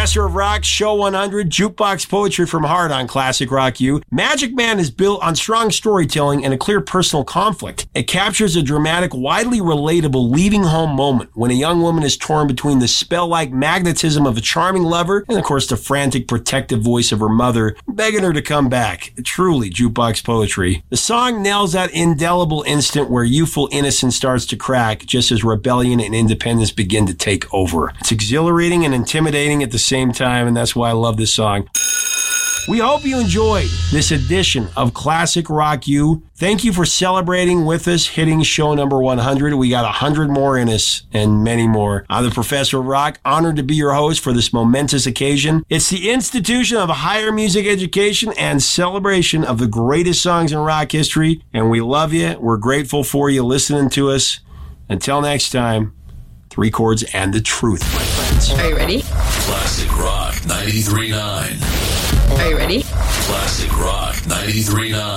Professor of Rock, Show 100, Jukebox Poetry from Heart on Classic Rock U. Magic Man is built on strong storytelling and a clear personal conflict. It captures a dramatic, widely relatable leaving home moment when a young woman is torn between the spell-like magnetism of a charming lover and, of course, the frantic, protective voice of her mother, begging her to come back. Truly Jukebox Poetry. The song nails that indelible instant where youthful innocence starts to crack just as rebellion and independence begin to take over. It's exhilarating and intimidating at the same time, and that's why I love this song. We hope you enjoyed this edition of Classic Rock U. Thank you for celebrating with us, hitting show number 100. We got 100 more in us and many more. I'm the Professor of Rock, honored to be your host for this momentous occasion. It's the institution of higher music education and celebration of the greatest songs in rock history, and we love you. We're grateful for you listening to us. Until next time, 3 chords and the truth, my friends. Are you ready? Classic Rock 93.9. Are you ready? Classic Rock 93.9.